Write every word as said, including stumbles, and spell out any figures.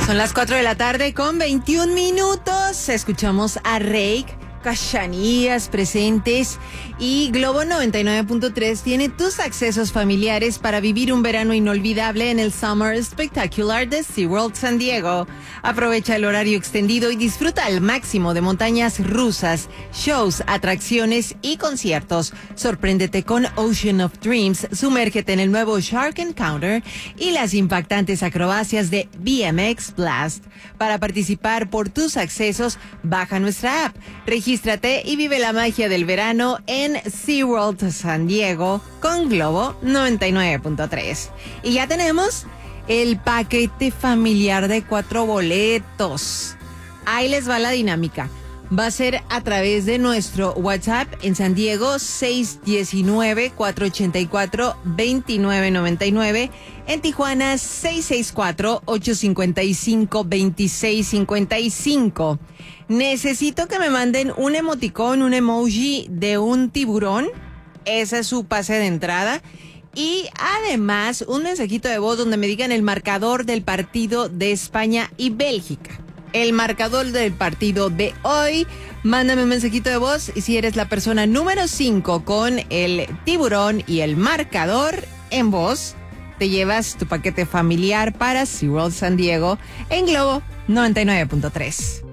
Son las cuatro de la tarde con veintiún minutos. Escuchamos a Rake, Cachanías presentes y Globo noventa y nueve punto tres tiene tus accesos familiares para vivir un verano inolvidable en el Summer Spectacular de SeaWorld San Diego. Aprovecha el horario extendido y disfruta al máximo de montañas rusas, shows, atracciones y conciertos. Sorpréndete con Ocean of Dreams, sumérgete en el nuevo Shark Encounter y las impactantes acrobacias de B M X Blast. Para participar por tus accesos, baja nuestra app, regístrate y vive la magia del verano en SeaWorld San Diego con Globo noventa y nueve punto tres. Y ya tenemos el paquete familiar de cuatro boletos. Ahí les va la dinámica. Va a ser a través de nuestro WhatsApp en San Diego seis uno nueve, cuatro ocho cuatro, dos nueve nueve nueve, en Tijuana seis seis cuatro, ocho cinco cinco, dos seis cinco cinco. Necesito que me manden un emoticón, un emoji de un tiburón. Ese es su pase de entrada. Y además un mensajito de voz donde me digan el marcador del partido de España y Bélgica. El marcador del partido de hoy. Mándame un mensajito de voz y si eres la persona número cinco con el tiburón y el marcador en voz, te llevas tu paquete familiar para SeaWorld San Diego en Globo noventa y nueve punto tres.